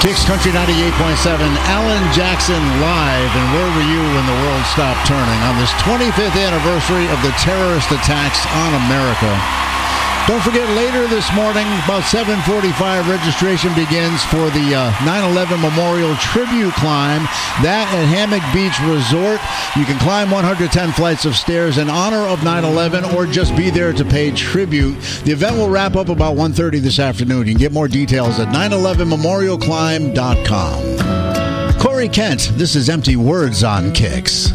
Kicks Country 98.7, Alan Jackson live, and where were you when the world stopped turning on this 25th anniversary of the terrorist attacks on America? Don't forget, later this morning, about 7:45, registration begins for the 9/11 Memorial Tribute Climb. That at Hammock Beach Resort. You can climb 110 flights of stairs in honor of 9/11 or just be there to pay tribute. The event will wrap up about 1:30 this afternoon. You can get more details at 911memorialclimb.com. Corey Kent, this is Empty Words on Kicks.